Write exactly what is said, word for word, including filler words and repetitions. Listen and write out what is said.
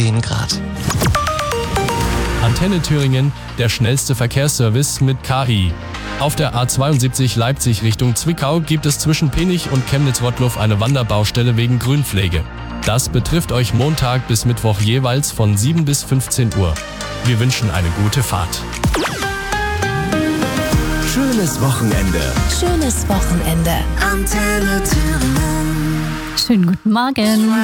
zehn Grad. Antenne Thüringen, der schnellste Verkehrsservice mit K I. Auf der A zweiundsiebzig Leipzig Richtung Zwickau gibt es zwischen Penich und Chemnitz-Rottluff eine Wanderbaustelle wegen Grünpflege. Das betrifft euch Montag bis Mittwoch jeweils von sieben bis fünfzehn Uhr. Wir wünschen eine gute Fahrt. Schönes Wochenende. Schönes Wochenende. Antenne Thüringen. Schönen guten Morgen.